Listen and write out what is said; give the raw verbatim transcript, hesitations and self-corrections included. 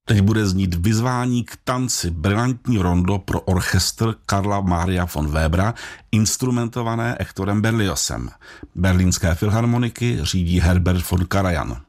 Teď bude znít vyzvání k tanci brilantní rondo pro orchestr Karla Maria von Webera, instrumentované Hectorem Berliozem. Berlínské filharmoniky řídí Herbert von Karajan.